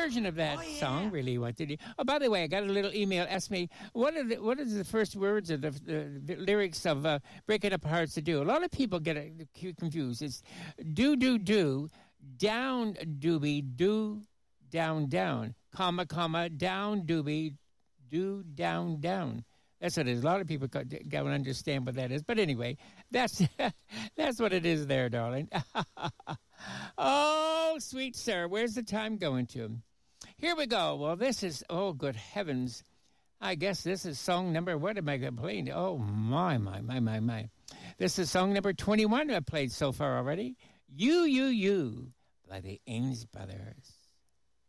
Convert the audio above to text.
version of that song. Really wanted to. Oh, by the way, I got a little email. Asked me what is the first words of the lyrics of "Breaking Up Hearts to Do." A lot of people get confused. It's do down doobie do down comma down doobie do down. That's what it is. A lot of people don't understand what that is. But anyway, that's what it is there, darling. Oh, sweet sir, where's the time going to? Here we go. Well, this is, oh, good heavens. I guess this is song number, what am I playing? Oh, my. This is song number 21 I've played so far already. You, by the Ames Brothers.